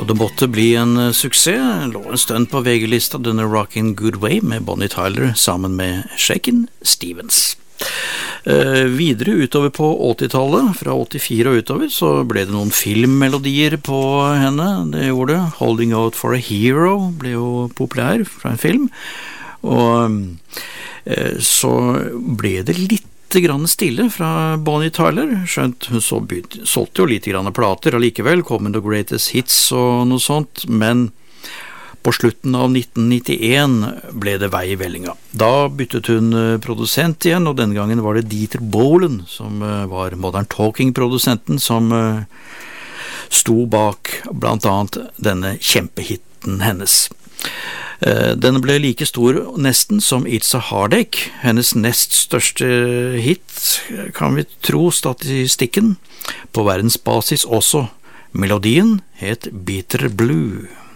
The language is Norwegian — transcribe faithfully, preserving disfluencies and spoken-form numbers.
Og det måtte bli en suksess, lå en stund på V G-lista denne Rockin' Good Way med Bonnie Tyler sammen med Shakin' Stevens. Eh, videre utover på åttitallet, fra åttifire og utover, så ble det noen filmmelodier på henne. Det gjorde det. Holding Out for a Hero ble jo populær fra en film. Og eh, så ble det litt grann stille fra Bonnie Tyler, skjønt hun så byt, solgte jo litt grann plater allikevel, kom med The Greatest Hits og noe sånt, men på slutten av nitten nittien ble det vei i vellinga. Da byttet hun produsent igjen, og denne gangen var det Dieter Bohlen som var Modern Talking-produsenten som sto bak blant annet denne kjempehitten hennes. Den ble like stor nesten som It's a Heartache, hennes nest største hit, kan vi tro statistikken, på verdensbasis også. Melodien het Bitter Blue.